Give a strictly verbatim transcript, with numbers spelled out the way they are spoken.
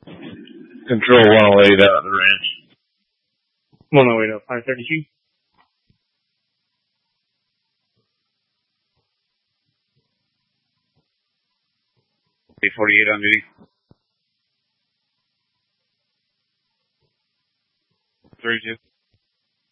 Control one oh eight out at the ranch. one oh eight oh five thirty-two. eight forty-eight on duty. thirty-two.